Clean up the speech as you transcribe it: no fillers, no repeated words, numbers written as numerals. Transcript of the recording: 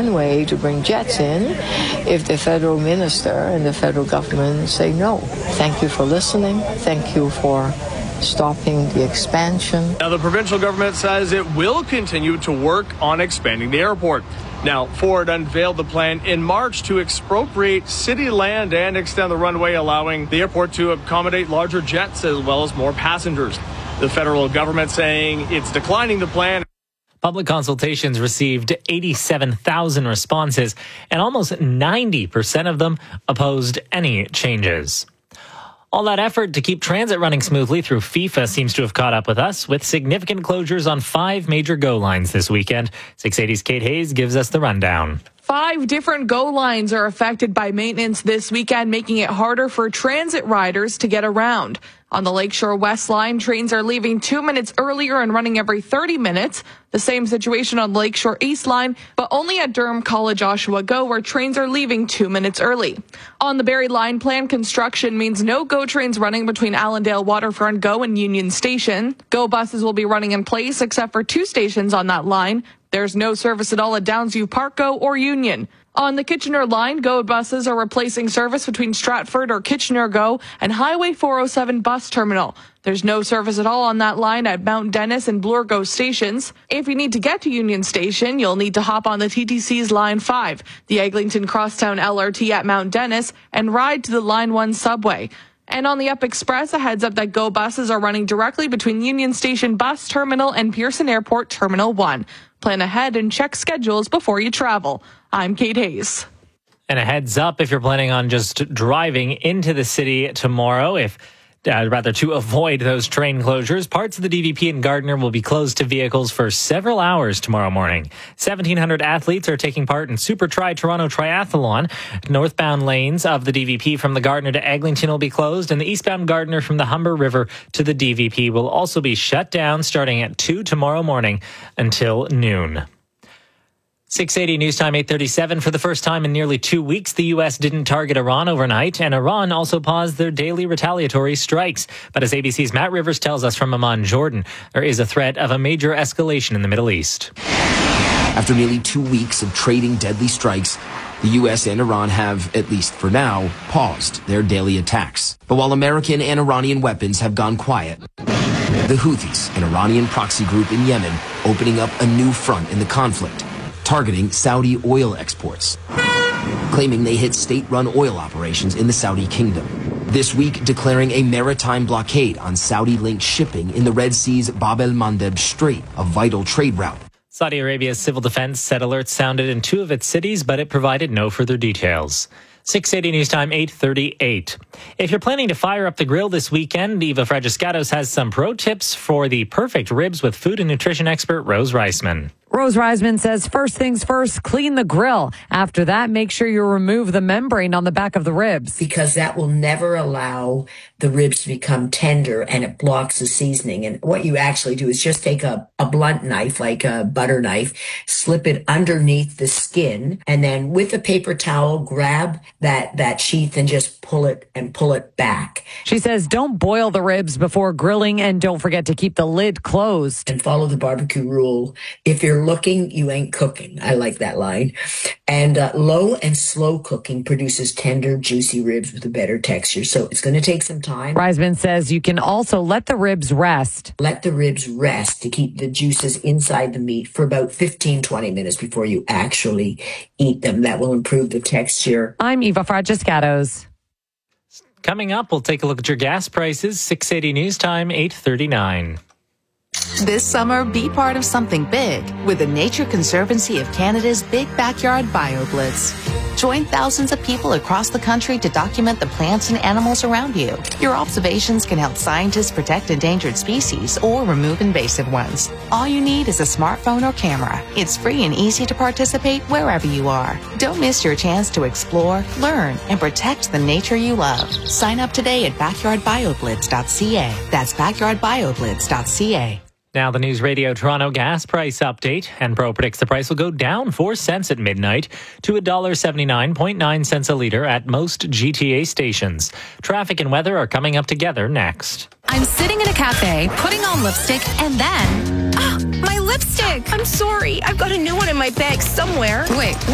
runway to bring jets in if the federal minister and the federal government say no. Thank you for listening. Thank you for stopping the expansion. Now, the provincial government says it will continue to work on expanding the airport. Now, Ford unveiled the plan in March to expropriate city land and extend the runway, allowing the airport to accommodate larger jets as well as more passengers. The federal government saying it's declining the plan. Public consultations received 87,000 responses, and almost 90% of them opposed any changes. All that effort to keep transit running smoothly through FIFA seems to have caught up with us, with significant closures on 5 major GO lines this weekend. 680's Kate Hayes gives us the rundown. 5 different GO lines are affected by maintenance this weekend, making it harder for transit riders to get around. On the Lakeshore West line, trains are leaving 2 minutes earlier and running every 30 minutes. The same situation on the Lakeshore East line, but only at Durham College Oshawa GO, where trains are leaving 2 minutes early. On the Barrie line, planned construction means no GO trains running between Allendale Waterfront GO and Union Station. GO buses will be running in place except for 2 stations on that line. There's no service at all at Downsview Park GO or Union. On the Kitchener line, GO buses are replacing service between Stratford or Kitchener GO and Highway 407 bus terminal. There's no service at all on that line at Mount Dennis and Bloor GO stations. If you need to get to Union Station, you'll need to hop on the TTC's Line 5, the Eglinton Crosstown LRT at Mount Dennis, and ride to the Line 1 subway. And on the Up Express, a heads up that GO buses are running directly between Union Station Bus Terminal and Pearson Airport Terminal 1. Plan ahead and check schedules before you travel. I'm Kate Hayes. And a heads up if you're planning on just driving into the city tomorrow, to avoid those train closures. Parts of the DVP in Gardiner will be closed to vehicles for several hours tomorrow morning. 1,700 athletes are taking part in Super Toronto Triathlon. Northbound lanes of the DVP from the Gardiner to Eglinton will be closed, and the eastbound Gardiner from the Humber River to the DVP will also be shut down starting at 2 tomorrow morning until noon. 680 News Time 8:37. For the first time in nearly 2 weeks, the U.S. didn't target Iran overnight, and Iran also paused their daily retaliatory strikes. But as ABC's Matt Rivers tells us from Amman, Jordan, there is a threat of a major escalation in the Middle East. After nearly 2 weeks of trading deadly strikes, the U.S. and Iran have, at least for now, paused their daily attacks. But while American and Iranian weapons have gone quiet, the Houthis, an Iranian proxy group in Yemen, opening up a new front in the conflict, targeting Saudi oil exports, claiming they hit state-run oil operations in the Saudi kingdom. This week, declaring a maritime blockade on Saudi-linked shipping in the Red Sea's Bab el-Mandeb Strait, a vital trade route. Saudi Arabia's civil defense said alerts sounded in 2 of its cities, but it provided no further details. 680 News Time 8:38. If you're planning to fire up the grill this weekend, Eva Fragiscatos has some pro tips for the perfect ribs with food and nutrition expert Rose Reisman. Rose Reisman says, first things first, clean the grill. After that, make sure you remove the membrane on the back of the ribs. Because that will never allow the ribs to become tender, and it blocks the seasoning. And what you actually do is just take a blunt knife, like a butter knife, slip it underneath the skin, and then with a paper towel, grab that sheath and just pull it back. She says, don't boil the ribs before grilling, and don't forget to keep the lid closed. And follow the barbecue rule. If you're looking, you ain't cooking. I like that line. And low and slow cooking produces tender, juicy ribs with a better texture. So it's going to take some time. Reisman says you can also let the ribs rest. Let the ribs rest to keep the juices inside the meat for about 15-20 minutes before you actually eat them. That will improve the texture. I'm Eva Fragiscatos. Coming up, we'll take a look at your gas prices. 680 News Time 8:39. This summer, be part of something big with the Nature Conservancy of Canada's Big Backyard BioBlitz. Join thousands of people across the country to document the plants and animals around you. Your observations can help scientists protect endangered species or remove invasive ones. All you need is a smartphone or camera. It's free and easy to participate wherever you are. Don't miss your chance to explore, learn, and protect the nature you love. Sign up today at backyardbioblitz.ca. That's backyardbioblitz.ca. Now the News Radio Toronto gas price update. Enpro predicts the price will go down 4 cents at midnight to $1.79.9 a litre at most GTA stations. Traffic and weather are coming up together next. I'm sitting in a cafe, putting on lipstick, and then... my lipstick! I'm sorry, I've got a new one in my bag somewhere. Wait,